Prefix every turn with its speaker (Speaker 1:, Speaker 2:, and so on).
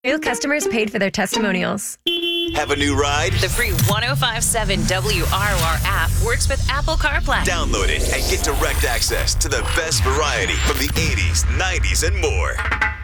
Speaker 1: Real customers paid for their testimonials.
Speaker 2: Have a new ride?
Speaker 3: The free 105.7 WROR app works with Apple CarPlay.
Speaker 2: Download it and get direct access to the best variety from the 80s, 90s, and more.